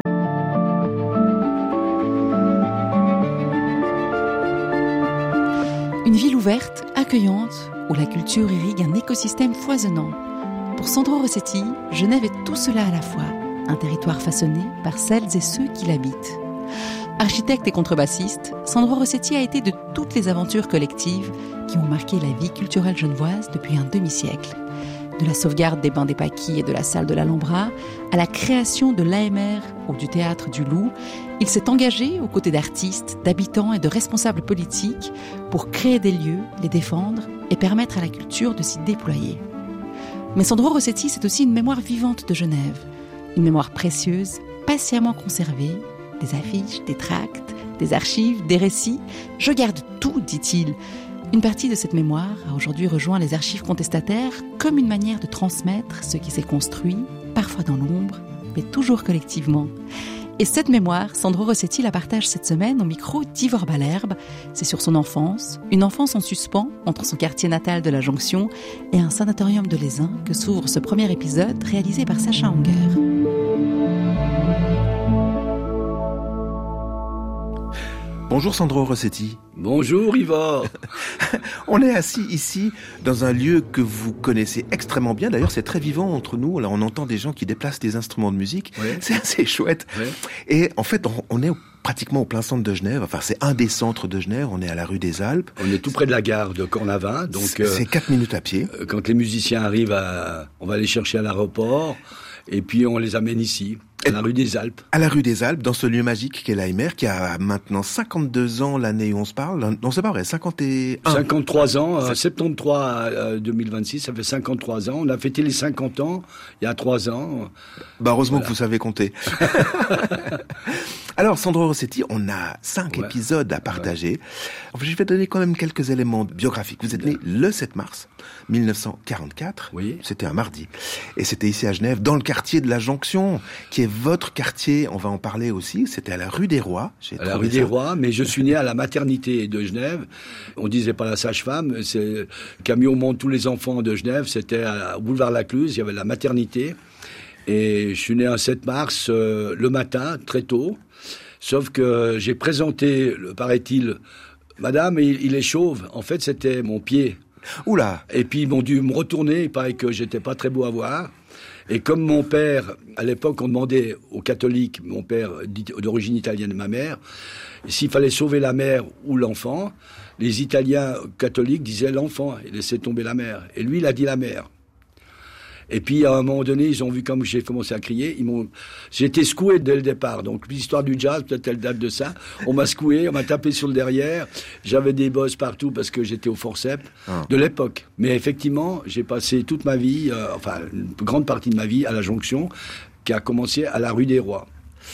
Une ville ouverte, accueillante, où la culture irrigue un écosystème foisonnant. Pour Sandro Rossetti, Genève est tout cela à la fois, un territoire façonné par celles et ceux qui l'habitent. Architecte et contrebassiste, Sandro Rossetti a été de toutes les aventures collectives qui ont marqué la vie culturelle genevoise depuis un demi-siècle. De la sauvegarde des bains des Paquis et de la salle de l'Alhambra, à la création de l'A M R ou du Théâtre du Loup, il s'est engagé aux côtés d'artistes, d'habitants et de responsables politiques pour créer des lieux, les défendre et permettre à la culture de s'y déployer. Mais Sandro Rossetti, c'est aussi une mémoire vivante de Genève. Une mémoire précieuse, patiemment conservée. Des affiches, des tracts, des archives, des récits. Je garde tout, dit-il. Une partie de cette mémoire a aujourd'hui rejoint les archives contestataires comme une manière de transmettre ce qui s'est construit, parfois dans l'ombre, mais toujours collectivement. Et cette mémoire, Sandro Rossetti la partage cette semaine au micro d'Ivor Balherbe. C'est sur son enfance, une enfance en suspens entre son quartier natal de la Jonction et un sanatorium de l'Aisin que s'ouvre ce premier épisode réalisé par Sacha Anger. Bonjour Sandro Rossetti. Bonjour Ivor. On est assis ici dans un lieu que vous connaissez extrêmement bien. D'ailleurs, c'est très vivant entre nous. Là, on entend des gens qui déplacent des instruments de musique. Ouais. C'est assez chouette. Ouais. Et en fait, on, on est pratiquement au plein centre de Genève. Enfin, c'est un des centres de Genève. On est à la rue des Alpes. On est tout près de la gare de Cornavin. Donc, c'est, euh, c'est quatre minutes à pied. Quand les musiciens arrivent, à, on va les chercher à l'aéroport. Et puis, on les amène ici. À la rue des Alpes. À la rue des Alpes, dans ce lieu magique qu'est l'Aimer, qui a maintenant cinquante-deux ans l'année où on se parle. Non, c'est pas vrai, cinquante et un. cinquante-trois ans, euh, soixante-treize euh, deux mille vingt-six, ça fait cinquante-trois ans. On a fêté les cinquante ans il y a trois ans. Bah heureusement Voilà. que vous savez compter. Alors, Sandro Rossetti, on a cinq Ouais. épisodes à partager. Enfin, je vais donner quand même quelques éléments biographiques. Vous êtes né le sept mars mille neuf cent quarante-quatre. Oui. C'était un mardi. Et c'était ici à Genève, dans le quartier de la Jonction, qui est votre quartier. On va en parler aussi. C'était à la rue des Rois. J'ai À la trouvé rue des ça. Rois, mais je suis né à la maternité de Genève. On disait pas la sage-femme, c'est camion monte tous les enfants de Genève. C'était à boulevard Lacluse, il y avait la maternité. Et je suis né un sept mars, euh, le matin, très tôt. Sauf que j'ai présenté, le- paraît-il, Madame, il, il est chauve. En fait, c'était mon pied. Oula. Et puis ils m'ont dû me retourner. Il paraît que j'étais pas très beau à voir. Et comme mon père, à l'époque, on demandait aux catholiques, mon père dit- d'origine italienne, ma mère, s'il fallait sauver la mère ou l'enfant, les Italiens catholiques disaient l'enfant et laissaient tomber la mère. Et lui, il a dit la mère. Et puis, à un moment donné, ils ont vu comme j'ai commencé à crier. Ils m'ont, j'ai été secoué dès le départ. Donc, l'histoire du jazz, peut-être elle date de ça. On m'a secoué, on m'a tapé sur le derrière. J'avais des bosses partout parce que j'étais au forceps Ah. de l'époque. Mais effectivement, j'ai passé toute ma vie, euh, enfin, une grande partie de ma vie à la Jonction, qui a commencé à la rue des Rois.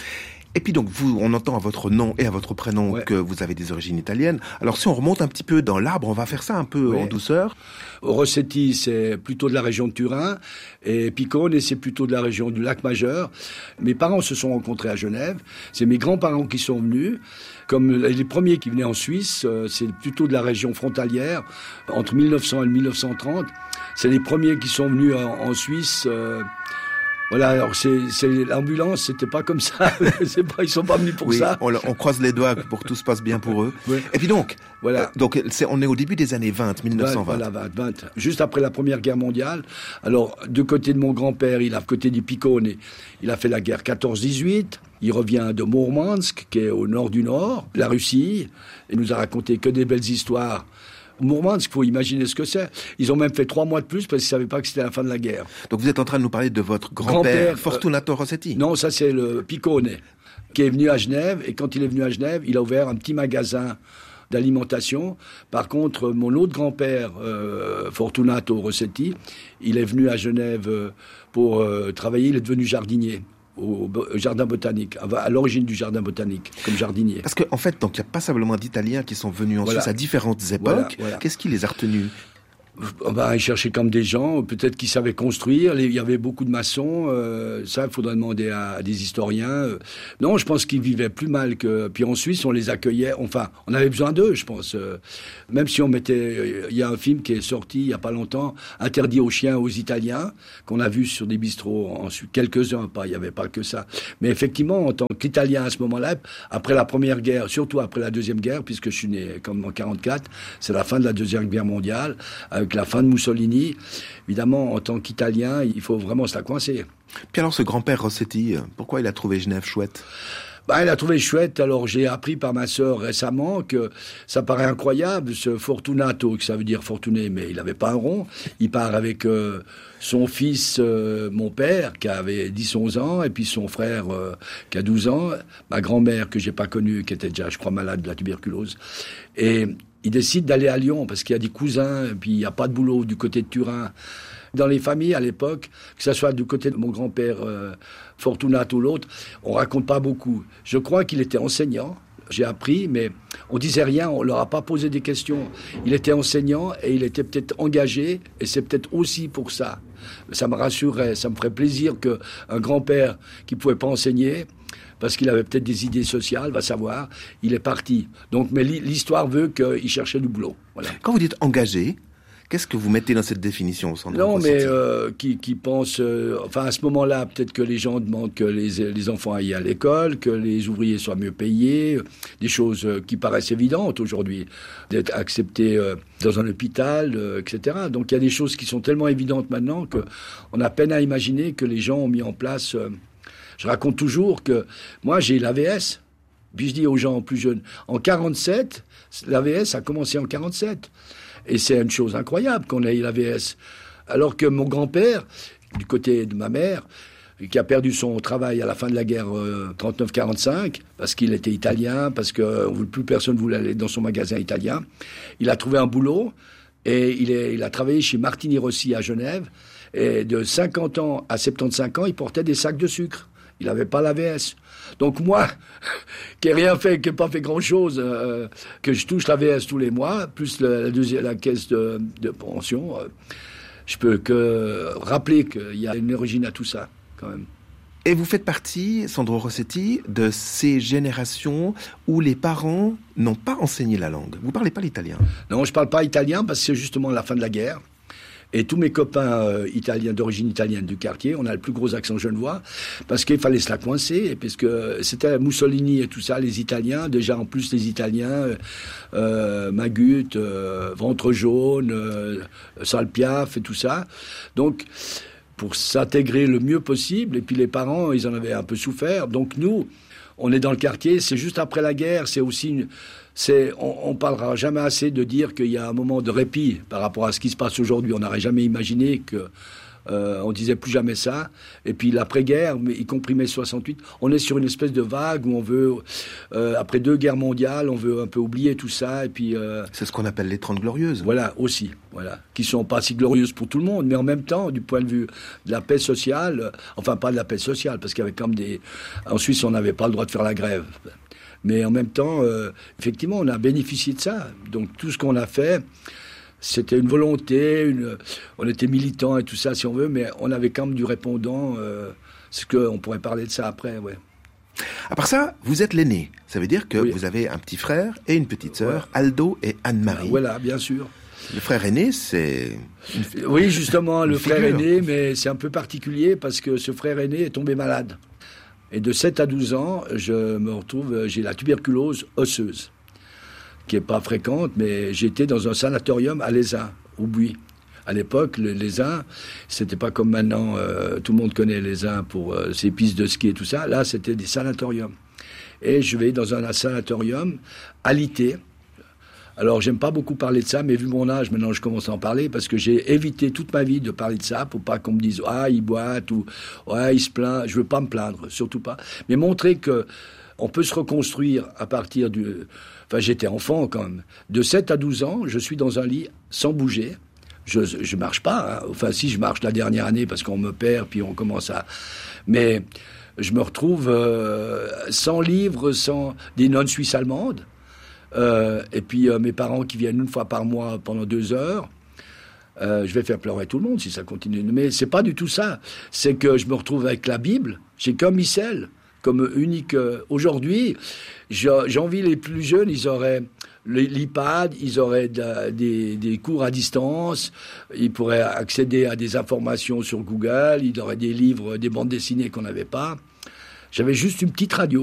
Et puis donc, vous, on entend à votre nom et à votre prénom que vous avez des origines italiennes. Alors si on remonte un petit peu dans l'arbre, on va faire ça un peu Ouais. en douceur. Rossetti, c'est plutôt de la région de Turin, et Piccone, c'est plutôt de la région du Lac-Majeur. Mes parents se sont rencontrés à Genève. C'est mes grands-parents qui sont venus. Comme les premiers qui venaient en Suisse, euh, c'est plutôt de la région frontalière, entre mille neuf cents et mille neuf cent trente. C'est les premiers qui sont venus en, en Suisse. euh, Voilà, alors c'est, c'est l'ambulance, c'était pas comme ça. c'est pas, ils sont pas venus pour Oui, ça. on, on croise les doigts pour que tout se passe bien pour eux. Oui. Et puis donc, Voilà. euh, donc c'est, on est au début des années vingt, mille neuf cent vingt. Voilà, vingt, vingt. Juste après la Première Guerre mondiale. Alors, de côté de mon grand-père, il a côté du Piccone, il a fait la guerre quatorze dix-huit. Il revient de Mourmansk, qui est au nord du nord, la Russie. Il nous a raconté que des belles histoires. Mourmansk, il faut imaginer ce que c'est. Ils ont même fait trois mois de plus parce qu'ils savaient pas que c'était la fin de la guerre. Donc vous êtes en train de nous parler de votre grand-père, Grand-père, Fortunato Rossetti. Non, ça c'est le Piccone, qui est venu à Genève. Et quand il est venu à Genève, il a ouvert un petit magasin d'alimentation. Par contre, mon autre grand-père, euh, Fortunato Rossetti, il est venu à Genève euh, pour euh, travailler. Il est devenu jardinier au, au jardin botanique, à l'origine du jardin botanique, comme jardinier. Parce qu'en en fait, donc il y a passablement d'Italiens qui sont venus en Voilà. Suisse à différentes époques. Voilà, voilà. Qu'est-ce qui les a retenus? Ben, ils cherchaient comme des gens, peut-être qu'ils savaient construire. Les- Il y avait beaucoup de maçons. Euh, ça, il faudrait demander à, à des historiens. Euh, non, je pense qu'ils vivaient plus mal que. Puis en Suisse, on les accueillait. Enfin, on avait besoin d'eux, je pense. Euh, même si on mettait. Il y a un film qui est sorti il y a pas longtemps, Interdit aux chiens aux Italiens, qu'on a vu sur des bistrots en Suisse. Quelques-uns, pas. Il n'y avait pas que ça. Mais effectivement, en tant qu'Italien à ce moment-là, après la Première Guerre, surtout après la Deuxième Guerre, puisque je suis né comme en quarante-quatre, c'est la fin de la Deuxième Guerre mondiale. Avec la fin de Mussolini, évidemment, en tant qu'Italien, il faut vraiment se la coincer. Puis alors, ce grand-père Rossetti, pourquoi il a trouvé Genève chouette? Bah, il a trouvé chouette. Alors, j'ai appris par ma sœur récemment que ça paraît incroyable, ce Fortunato, que ça veut dire fortuné, mais il n'avait pas un rond. Il part avec euh, son fils, euh, mon père, qui avait dix onze ans, et puis son frère, euh, qui a douze ans, ma grand-mère, que j'ai pas connue, qui était déjà, je crois, malade de la tuberculose. Et il décide d'aller à Lyon, parce qu'il y a des cousins, et puis il n'y a pas de boulot du côté de Turin. Dans les familles, à l'époque, que ce soit du côté de mon grand-père euh, Fortunato ou l'autre, on raconte pas beaucoup. Je crois qu'il était enseignant, j'ai appris, mais on disait rien, on leur a pas posé des questions. Il était enseignant et il était peut-être engagé, et c'est peut-être aussi pour ça. Ça me rassurait, ça me ferait plaisir qu'un grand-père qui pouvait pas enseigner, parce qu'il avait peut-être des idées sociales, va savoir, il est parti. Donc, mais l'histoire veut qu'il cherchait du boulot. Voilà. Quand vous dites engagé, qu'est-ce que vous mettez dans cette définition, Sandro Non, Rossetti? mais euh, qui, qui pense... euh, enfin, à ce moment-là, peut-être que les gens demandent que les, les enfants aillent à l'école, que les ouvriers soient mieux payés, euh, des choses euh, qui paraissent évidentes aujourd'hui, d'être acceptés euh, dans un hôpital, euh, et cetera. Donc, il y a des choses qui sont tellement évidentes maintenant qu'on a peine à imaginer que les gens ont mis en place... Euh, je raconte toujours que moi, j'ai l'A V S. Puis je dis aux gens plus jeunes, en quarante-sept, l'A V S a commencé en quarante-sept. Et c'est une chose incroyable qu'on ait l'A V S. Alors que mon grand-père, du côté de ma mère, qui a perdu son travail à la fin de la guerre euh, trente-neuf quarante-cinq, parce qu'il était italien, parce que euh, plus personne voulait aller dans son magasin italien. Il a trouvé un boulot et il, est, il a travaillé chez Martini Rossi à Genève. Et de cinquante ans à soixante-quinze ans, il portait des sacs de sucre. Il n'avait pas l'A V S. Donc moi, qui n'ai rien fait, qui n'ai pas fait grand-chose, euh, que je touche l'A V S tous les mois, plus la, la, deuxième, la caisse de, de pension, euh, je peux que rappeler qu'il y a une origine à tout ça, quand même. Et vous faites partie, Sandro Rossetti, de ces générations où les parents n'ont pas enseigné la langue. Vous ne parlez pas l'italien? Non, je ne parle pas italien parce que c'est justement la fin de la guerre. Et tous mes copains euh, italiens, d'origine italienne du quartier, on a le plus gros accent genevois, parce qu'il fallait se la coincer, et parce que c'était Mussolini et tout ça, les Italiens, déjà en plus les Italiens, euh, Magut, euh, Ventre jaune, euh, Salpiaf et tout ça. Donc, pour s'intégrer le mieux possible, et puis les parents, ils en avaient un peu souffert. Donc nous, on est dans le quartier, c'est juste après la guerre, c'est aussi une... C'est, on, on parlera jamais assez de dire qu'il y a un moment de répit par rapport à ce qui se passe aujourd'hui. On n'aurait jamais imaginé que euh, on disait plus jamais ça. Et puis l'après-guerre, y compris mai soixante-huit, on est sur une espèce de vague où on veut, euh, après deux guerres mondiales, on veut un peu oublier tout ça. Et puis euh, c'est ce qu'on appelle les Trente Glorieuses. Voilà, aussi, voilà, qui sont pas si glorieuses pour tout le monde, mais en même temps, du point de vue de la paix sociale, euh, enfin pas de la paix sociale, parce qu'il y avait comme des, en Suisse, on n'avait pas le droit de faire la grève. Mais en même temps, euh, effectivement, on a bénéficié de ça. Donc tout ce qu'on a fait, c'était une volonté, une... on était militants et tout ça, si on veut, mais on avait quand même du répondant. Euh, ce que on pourrait parler de ça après, ouais. À part ça, vous êtes l'aîné. Ça veut dire que oui. Vous avez un petit frère et une petite sœur, ouais. Aldo et Anne-Marie. Voilà, bien sûr. Le frère aîné, c'est... Une... Oui, justement, le frère aîné, mais c'est un peu particulier parce que ce frère aîné est tombé malade. Et de sept à douze ans, je me retrouve, j'ai la tuberculose osseuse, qui n'est pas fréquente, mais j'étais dans un sanatorium à l'Aisin, au Buis. À l'époque, l'Aisin, c'était pas comme maintenant, euh, tout le monde connaît l'Aisin pour euh, ses pistes de ski et tout ça. Là, c'était des sanatoriums. Et je vais dans un sanatorium alité. Alors, j'aime pas beaucoup parler de ça, mais vu mon âge, maintenant, je commence à en parler parce que j'ai évité toute ma vie de parler de ça pour pas qu'on me dise « Ah, il boite » ou « Ouais, il se plaint ». Je veux pas me plaindre, surtout pas. Mais montrer que on peut se reconstruire à partir du... Enfin, j'étais enfant quand même. De sept à douze ans, je suis dans un lit sans bouger. Je, je marche pas. Hein. Enfin, si, je marche la dernière année parce qu'on me perd, puis on commence à... Mais je me retrouve euh, sans livres, sans des nonnes suisses allemandes. Euh, et puis euh, mes parents qui viennent une fois par mois pendant deux heures, euh, je vais faire pleurer tout le monde si ça continue. Mais c'est pas du tout ça. C'est que je me retrouve avec la Bible. J'ai comme missel, comme unique. Euh, aujourd'hui, j'envie les plus jeunes, ils auraient l'iPad, ils auraient de, des, des cours à distance, ils pourraient accéder à des informations sur Google, ils auraient des livres, des bandes dessinées qu'on n'avait pas. J'avais juste une petite radio.